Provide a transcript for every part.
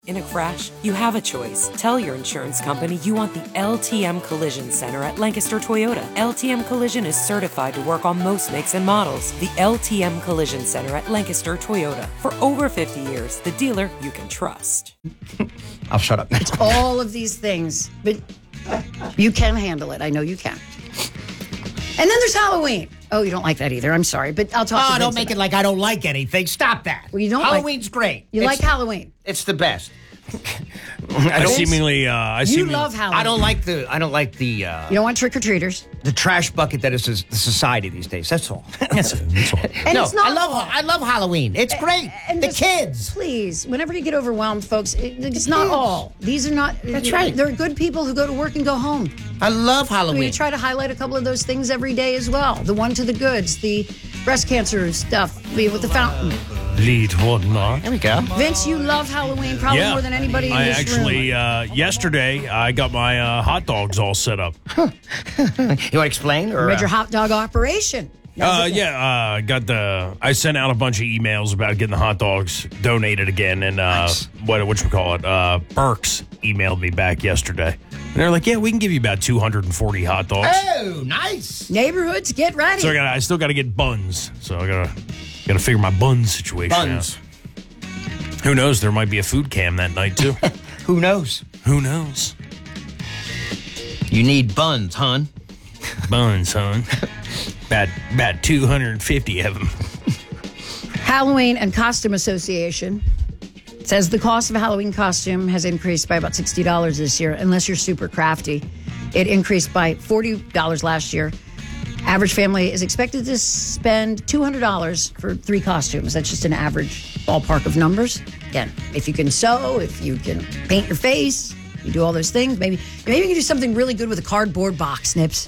In a crash, you have a choice. Tell your insurance company you want the LTM Collision Center at Lancaster Toyota. LTM Collision is certified to work on most makes and models. The LTM Collision Center at Lancaster Toyota. For over 50 years, the dealer you can trust. I'll shut up now. It's all of these things, but you can handle it. I know you can. And then there's Halloween. Oh, you don't like that either. I'm sorry, but I'll talk to you. Don't make it like I don't like anything. Stop that. Well, you don't Halloween's great. You like Halloween. It's the best. I seemingly love Halloween. I don't like the You don't want trick-or-treaters. the trash bucket that is the society these days. That's all. That's all. And it's not I love Halloween. It's great. And the just, kids. Please, whenever you get overwhelmed, folks, it's not all. These are not. That's right. There are good people who go to work and go home. I love Halloween. We try to highlight a couple of those things every day as well. The one to the goods, the breast cancer stuff, with the fountain. Lead whatnot. There we go. Vince, you love Halloween probably more than anybody in this room. Yesterday, I got my hot dogs all set up. You want to explain? Or, Major hot dog operation. I sent out a bunch of emails about getting the hot dogs donated again, and Nice. Burks emailed me back yesterday. And they're like, yeah, we can give you about 240 hot dogs. Oh, nice. Neighborhoods, get ready. So I still got to get buns. So I gotta figure my buns situation Buns. out. Who knows? There might be a food cam that night too. Who knows? Who knows? You need buns, hon. Buns, son. About 250 of them. Halloween and Costume Association says the cost of a Halloween costume has increased by about $60 this year, unless you're super crafty. It increased by $40 last year. Average family is expected to spend $200 for 3 costumes. That's just an average ballpark of numbers. Again, if you can sew, if you can paint your face, you do all those things. Maybe you can do something really good with a cardboard box, Nips.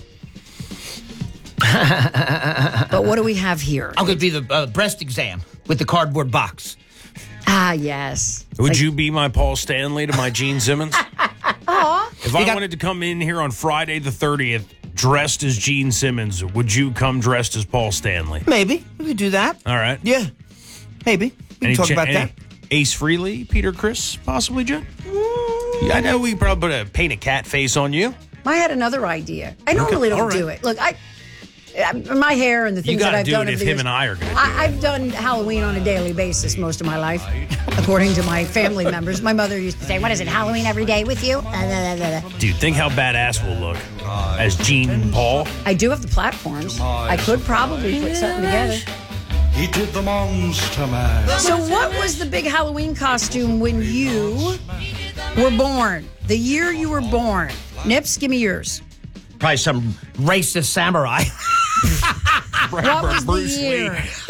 But what do we have here? I'm going to be the breast exam with the cardboard box. Ah, yes. Would you be my Paul Stanley to my Gene Simmons? If I got- wanted to come in here on Friday the 30th dressed as Gene Simmons, would you come dressed as Paul Stanley? Maybe. We could do that. All right. Yeah. Maybe. We can talk about that. Ace Frehley, Peter Criss, possibly, Jen? Yeah, I know we probably paint a cat face on you. I had another idea. I normally don't all right. do it. Look, my hair and the things that I've do done it over if the him years, and I are going to do I've done Halloween on a daily basis most of my life, according to my family members. My mother used to say, "What is it, Halloween every day with you?" Dude, think how badass we'll look as Gene and Paul. I do have the platforms. I could probably put something together. He did the monster mash. So what was the big Halloween costume when you were born? The year you were born. Nips, give me yours. Probably some racist samurai. What was the Bruce year?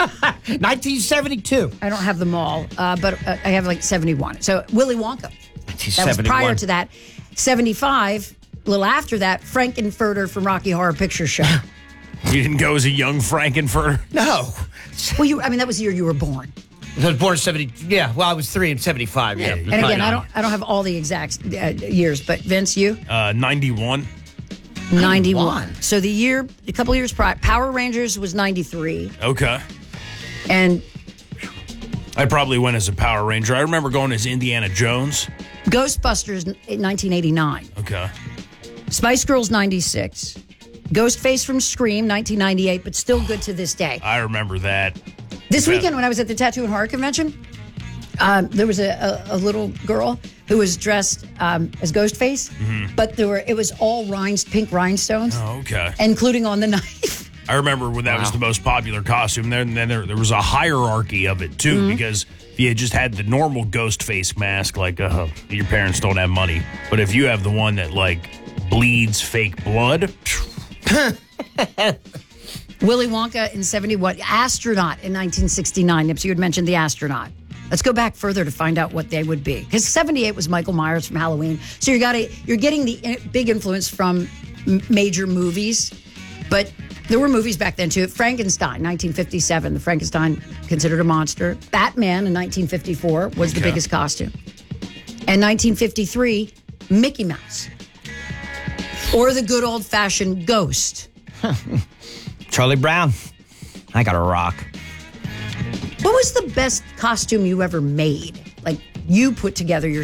1972. I don't have them all, but I have like 71. So Willy Wonka. That was prior to that. 75, a little after that, Frankenfurter from Rocky Horror Picture Show. You didn't go as a young Frankenfurter? No. Well, that was the year you were born. I was born in 70. Yeah, well, I was 3 in 75. Yeah. And again, I don't have all the exact years, but Vince, you? 91. 91. So a couple years prior, Power Rangers was 93. Okay. And I probably went as a Power Ranger. I remember going as Indiana Jones. Ghostbusters, 1989. Okay. Spice Girls, 96. Ghostface from Scream, 1998, but still good to this day. I remember that. This weekend when I was at the Tattoo and Horror Convention, there was a little girl who was dressed as Ghostface, but it was all pink rhinestones, Oh, okay. including on the knife. I remember when that was the most popular costume. Then there was a hierarchy of it, too, because if you just had the normal ghost face mask, like your parents don't have money. But if you have the one that, like, bleeds fake blood... Willy Wonka in 71, Astronaut in 1969. Nips, you had mentioned the astronaut. Let's go back further to find out what they would be. Because 78 was Michael Myers from Halloween. So you're getting the big influence from major movies. But there were movies back then, too. Frankenstein, 1957. The Frankenstein considered a monster. Batman in 1954 was the biggest costume. And 1953, Mickey Mouse. Or the good old-fashioned ghost. Charlie Brown. I got a rock. What was the best costume you ever made? Like, you put together